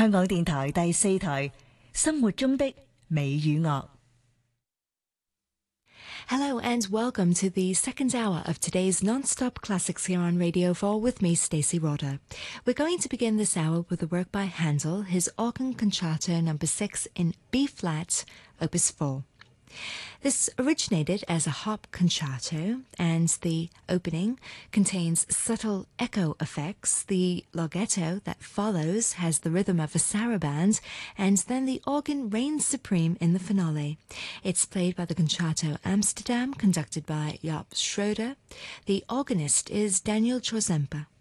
香港電台第4台生活中的美與樂。 Hello and welcome to the second hour of today's non-stop classics here on Radio 4 with me, Stacey Roder. We're going to begin this hour with a work by Handel, his Organ Concerto No. 6 in B-flat, Opus 4. This originated as a harp concerto, and the opening contains subtle echo effects. The larghetto that follows has the rhythm of a saraband, and then the organ reigns supreme in the finale. It's played by the Concerto Amsterdam, conducted by Jaap Schroeder. The organist is Daniel Chorzempa.